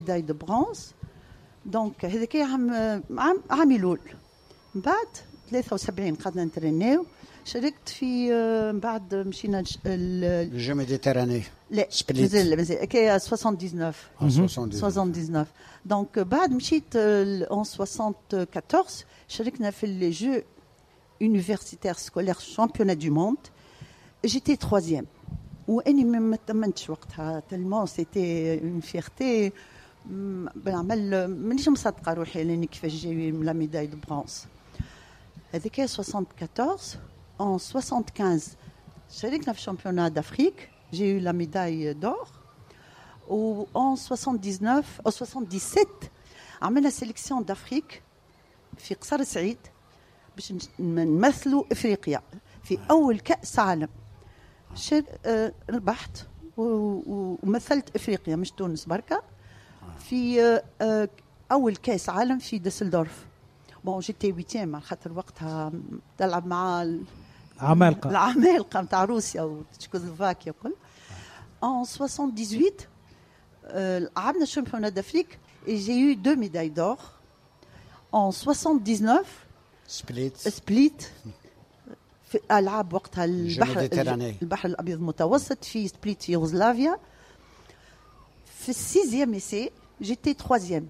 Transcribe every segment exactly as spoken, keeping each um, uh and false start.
ميداي دو برونز. دونك هذاك عام عام عام يلول. من بعد ثلاثة وسبعين قعدنا نترينيو. شاركت في من بعد مشينا الجو ميديتيراني. لا مازال مازال كي تسعة وتسعين. دونك بعد مشيت اون أربعة وستين شاركنا في لي جو universitaire scolaire championnat du monde. J'étais troisième. واني ما تمنتش وقتها تلمون سيتي اون فيرتي بالعمل مانيش مصدقه روحي لاني كيفاش جاي لا ميداي دو برونز. هذيك أربعة وستين en soixante-quinze شاركنا في الشامبيونات d'Afrique. J'ai eu la médaille d'or. Ou en soixante-dix-neuf en soixante-dix-sept عملنا sélection d'Afrique في قصر سعيد باش نمثلوا افريقيا في اول كاس عالم. شر... آه... ربحت ومثلت افريقيا مش تونس بركه في آه... اول كاس عالم في ديسلدورف. بون جيتي ويتيام على خاطر وقتها تلعب مع ال... عمالقه العمالقه نتاع روسيا وتشيكوسلوفاكيا كل. en soixante-dix-huit euh, عملنا الشامبيونات d'Afrique et j'ai eu deux médailles d'or. en soixante-dix-neuf سبليت سبليت في ألعاب وقتها البحر البحر الأبيض المتوسط في سبليت في يوغوسلافيا. في السيزيام إيسي جيتي تروازيام.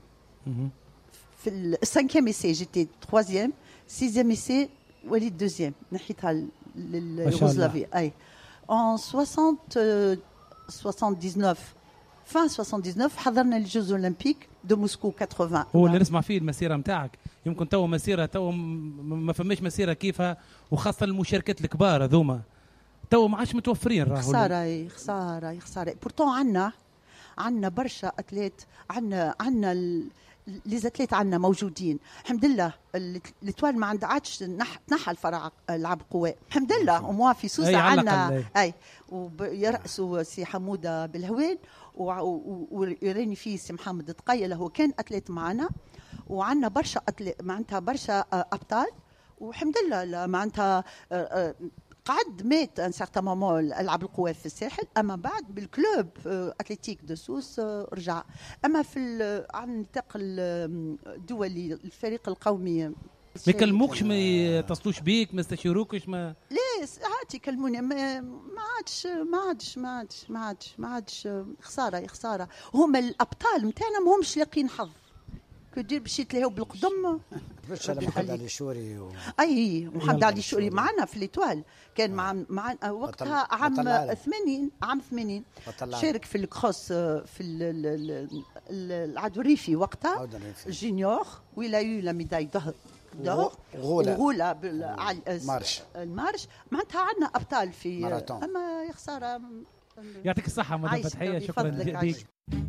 في السانكيام إيسي جيتي تروازيام. سيزيام إيسي وليت دوزيام نحيتها ليوغوسلافيا. أي en soixante soixante-dix-neuf fin soixante-dix-neuf حضرنا الجوز أولمبيك دو موسكو ثمانين. هو اللي نسمع فيه المسيرة متاعك يمكن تو مسيرة تو ما فماش مسيرة كيفها وخاصة المشاركات الكبار هذوما تو ما عادش متوفرين. راهو خسارة خسارة خسارة. بورتون عنا عنا برشا أتليت عنا عنا لي زاتليت عنا موجودين الحمد لله. الاتوال ما عندها عادش تنحى الفرع العاب قوى الحمد لله. وموا في سوسة عنا اي ويرأسوا سي حمودة بالهوين ويراني فيه سي محمد تقيل هو كان أتليت معنا. وعنا برشا أتليت معناتها برشا أبطال والحمد لله معناتها قعد مات ان سارتان مومون العاب القوى في الساحل. اما بعد بالكلوب اتليتيك دو سوس رجع. اما في عن نطاق الدولي الفريق القومي ما يكلموكش ما يتصلوش بيك ما يستشيروكش ما ليه ساعات يكلموني ما عادش ما عادش ما عادش ما عادش ما عادش خساره خساره. هما الابطال نتاعنا ما همش لاقين حظ كدير باش يتلاهوا بالقدم. محمد علي شوري و... اي محمد علي شوري معنا في الاتوال كان مع مع وقتها عام ثمانين عام ثمانين شارك في الكروس في العدو الريفي وقتها جونيور ولا يو لا ميداي دور دور وغولا بالمارش المارش. معناتها عندنا ابطال في ماراثون. اما يا خساره. يعطيك الصحه مدام فتحيه شكرا لك.